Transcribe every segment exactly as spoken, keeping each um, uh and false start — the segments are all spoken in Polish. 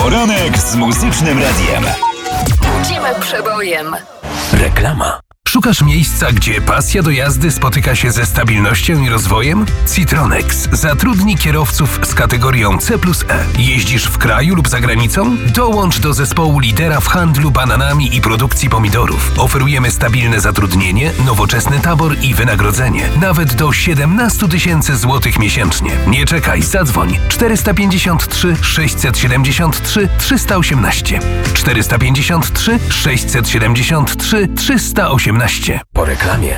Poranek z Muzycznym Radiem. Budzimy przebojem. Reklama. Szukasz miejsca, gdzie pasja do jazdy spotyka się ze stabilnością i rozwojem? Citronex zatrudni kierowców z kategorią C plus E. Jeździsz w kraju lub za granicą? Dołącz do zespołu lidera w handlu bananami i produkcji pomidorów. Oferujemy stabilne zatrudnienie, nowoczesny tabor i wynagrodzenie. Nawet do siedemnaście tysięcy złotych miesięcznie. Nie czekaj, zadzwoń. czterysta pięćdziesiąt trzy sześćset siedemdziesiąt trzy trzysta osiemnaście. czterysta pięćdziesiąt trzy sześćset siedemdziesiąt trzy trzysta osiemnaście. Po reklamie.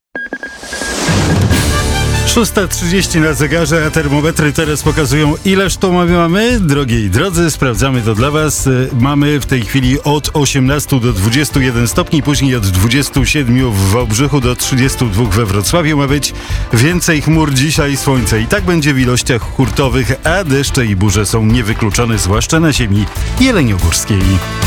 szósta trzydzieści na zegarze, a termometry teraz pokazują, ileż to mamy. Drogie i drodzy, sprawdzamy to dla Was. Mamy w tej chwili od osiemnastu do dwudziestu jeden stopni, później od dwudziestu siedmiu w Wałbrzychu do trzydziestu dwóch we Wrocławiu. Ma być więcej chmur dzisiaj, słońce i tak będzie w ilościach hurtowych, a deszcze i burze są niewykluczone, zwłaszcza na ziemi jeleniogórskiej.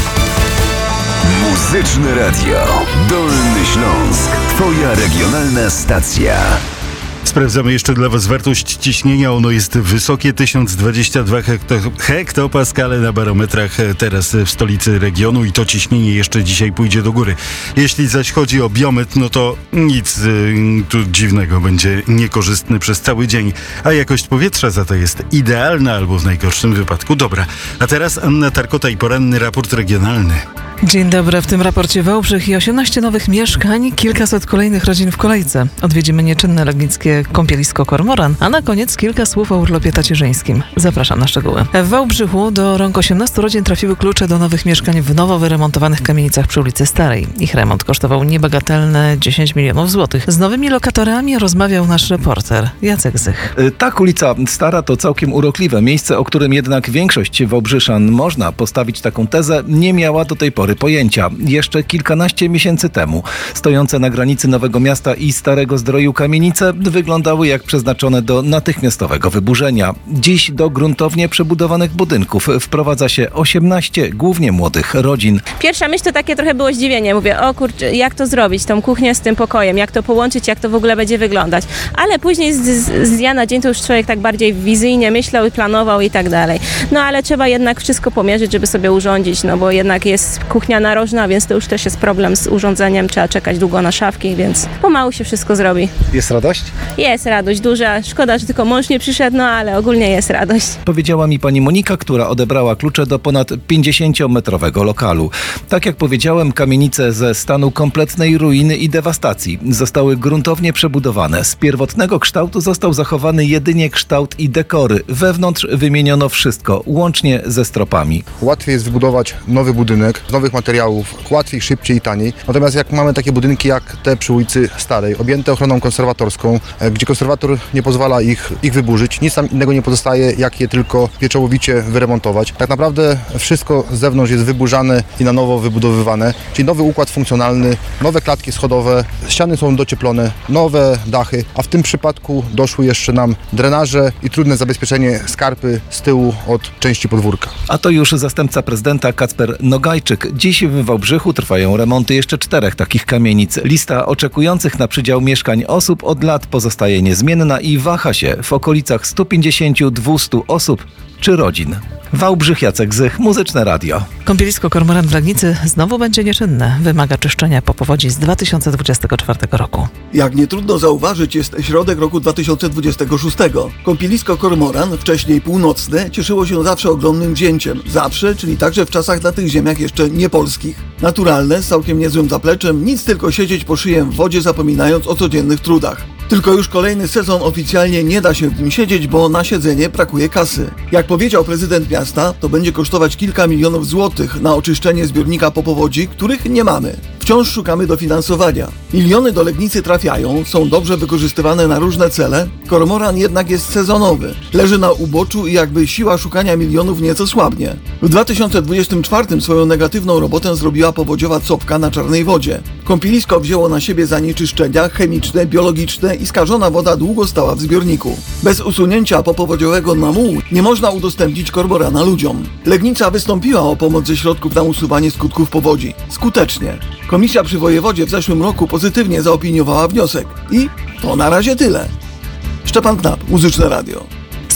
Muzyczne Radio. Dolny Śląsk. Twoja regionalna stacja. Sprawdzamy jeszcze dla Was wartość ciśnienia. Ono jest wysokie, tysiąc dwadzieścia dwa hekto- hektopaskale na barometrach teraz w stolicy regionu i to ciśnienie jeszcze dzisiaj pójdzie do góry. Jeśli zaś chodzi o biometr, no to nic y, tu dziwnego, będzie niekorzystny przez cały dzień, a jakość powietrza za to jest idealna albo w najgorszym wypadku dobra. A teraz Anna Tarkota i poranny raport regionalny. Dzień dobry. W tym raporcie Wałbrzych i osiemnaście nowych mieszkań, kilkaset kolejnych rodzin w kolejce. Odwiedzimy nieczynne legnickie kąpielisko Kormoran, a na koniec kilka słów o urlopie tacierzyńskim. Zapraszam na szczegóły. W Wałbrzychu do rąk osiemnastu rodzin trafiły klucze do nowych mieszkań w nowo wyremontowanych kamienicach przy ulicy Starej. Ich remont kosztował niebagatelne dziesięć milionów złotych. Z nowymi lokatorami rozmawiał nasz reporter Jacek Zych. Tak, ulica Stara to całkiem urokliwe miejsce, o którym jednak większość wałbrzyszan, można postawić taką tezę, nie miała do tej pory pojęcia. Jeszcze kilkanaście miesięcy temu stojące na granicy Nowego Miasta i Starego Zdroju kamienice wyglądały jak przeznaczone do natychmiastowego wyburzenia. Dziś do gruntownie przebudowanych budynków wprowadza się osiemnaście głównie młodych rodzin. Pierwsza myśl to takie trochę było zdziwienie. Mówię, o kurczę, jak to zrobić, tą kuchnię z tym pokojem, jak to połączyć, jak to w ogóle będzie wyglądać. Ale później z, z, z dnia na dzień to już człowiek tak bardziej wizyjnie myślał i planował i tak dalej. No ale trzeba jednak wszystko pomierzyć, żeby sobie urządzić, no bo jednak jest kuchnia narożna, więc to już też jest problem z urządzeniem, trzeba czekać długo na szafki, więc pomału się wszystko zrobi. Jest radość? Jest radość duża, szkoda, że tylko mąż nie przyszedł, no ale ogólnie jest radość. Powiedziała mi pani Monika, która odebrała klucze do ponad pięćdziesięciometrowego lokalu. Tak jak powiedziałem, kamienice ze stanu kompletnej ruiny i dewastacji zostały gruntownie przebudowane. Z pierwotnego kształtu został zachowany jedynie kształt i dekory. Wewnątrz wymieniono wszystko, łącznie ze stropami. Łatwiej jest wybudować nowy budynek z nowych materiałów, łatwiej, szybciej i taniej. Natomiast jak mamy takie budynki jak te przy ulicy Starej, objęte ochroną konserwatorską, gdzie konserwator nie pozwala ich, ich wyburzyć, nic tam innego nie pozostaje, jak je tylko pieczołowicie wyremontować. Tak naprawdę wszystko z zewnątrz jest wyburzane i na nowo wybudowywane, czyli nowy układ funkcjonalny, nowe klatki schodowe, ściany są docieplone, nowe dachy, a w tym przypadku doszły jeszcze nam drenaże i trudne zabezpieczenie skarpy z tyłu od części podwórka. A to już zastępca prezydenta Kacper Nogajczyk. Dziś w Wałbrzychu trwają remonty jeszcze czterech takich kamienic. Lista oczekujących na przydział mieszkań osób od lat pozostaje niezmienna i waha się w okolicach stu pięćdziesięciu do dwustu osób czy rodzin. Wałbrzych, Jacek Zych, Muzyczne Radio. Kąpielisko Kormoran w Legnicy znowu będzie nieczynne. Wymaga czyszczenia po powodzi z dwa tysiące dwudziestego czwartego roku. Jak nie trudno zauważyć, jest środek roku dwa tysiące dwudziestego szóstego. Kąpielisko Kormoran, wcześniej północne, cieszyło się zawsze ogromnym wzięciem. Zawsze, czyli także w czasach na tych ziemiach jeszcze niepolskich. Naturalne, z całkiem niezłym zapleczem, nic tylko siedzieć po szyję w wodzie, zapominając o codziennych trudach. Tylko już kolejny sezon oficjalnie nie da się w nim siedzieć, bo na siedzenie brakuje kasy. Jak powiedział prezydent miasta, to będzie kosztować kilka milionów złotych na oczyszczenie zbiornika po powodzi, których nie mamy. Wciąż szukamy dofinansowania. Miliony do Legnicy trafiają, są dobrze wykorzystywane na różne cele. Kormoran jednak jest sezonowy. Leży na uboczu i jakby siła szukania milionów nieco słabnie. W dwa tysiące dwudziestym czwartym swoją negatywną robotę zrobiła powodziowa Copka na Czarnej Wodzie. Kąpielisko wzięło na siebie zanieczyszczenia chemiczne, biologiczne i skażona woda długo stała w zbiorniku. Bez usunięcia popowodziowego namułu nie można udostępnić Kormorana ludziom. Legnica wystąpiła o pomoc ze środków na usuwanie skutków powodzi. Skutecznie. Komisja przy wojewodzie w zeszłym roku pozytywnie zaopiniowała wniosek. I to na razie tyle. Szczepan Knap, Muzyczne Radio.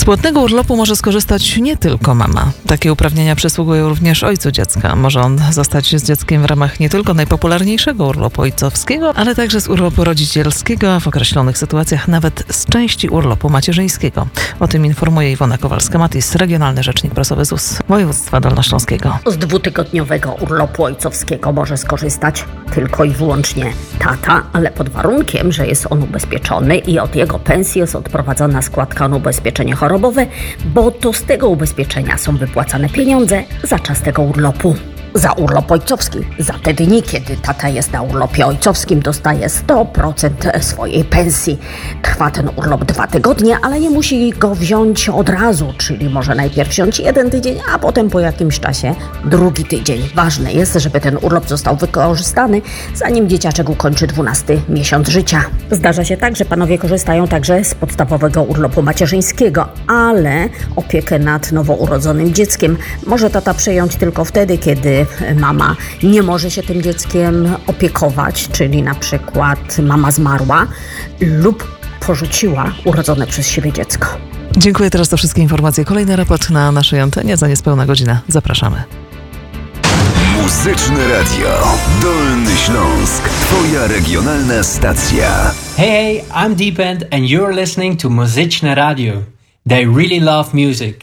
Z płatnego urlopu może skorzystać nie tylko mama. Takie uprawnienia przysługują również ojcu dziecka. Może on zostać z dzieckiem w ramach nie tylko najpopularniejszego urlopu ojcowskiego, ale także z urlopu rodzicielskiego, a w określonych sytuacjach nawet z części urlopu macierzyńskiego. O tym informuje Iwona Kowalska-Matys, regionalny rzecznik prasowy Z U S województwa dolnośląskiego. Z dwutygodniowego urlopu ojcowskiego może skorzystać tylko i wyłącznie tata, ale pod warunkiem, że jest on ubezpieczony i od jego pensji jest odprowadzona składka na ubezpieczenie chorobowe, bo to z tego ubezpieczenia są wypłacane pieniądze za czas tego urlopu. Za urlop ojcowski, za te dni, kiedy tata jest na urlopie ojcowskim, dostaje sto procent swojej pensji. Trwa ten urlop dwa tygodnie, ale nie musi go wziąć od razu, czyli może najpierw wziąć jeden tydzień, a potem po jakimś czasie drugi tydzień. Ważne jest, żeby ten urlop został wykorzystany, zanim dzieciaczek ukończy dwunasty miesiąc życia. Zdarza się tak, że panowie korzystają także z podstawowego urlopu macierzyńskiego, ale opiekę nad nowo urodzonym dzieckiem może tata przejąć tylko wtedy, kiedy mama nie może się tym dzieckiem opiekować, czyli na przykład mama zmarła lub porzuciła urodzone przez siebie dziecko. Dziękuję, teraz to wszystkie informacje. Kolejny raport na naszej antenie za niespełna godzinę. Zapraszamy. Muzyczne Radio. Dolny Śląsk. Twoja regionalna stacja. Hey, hey, I'm Deepend and you're listening to Muzyczne Radio. They really love music.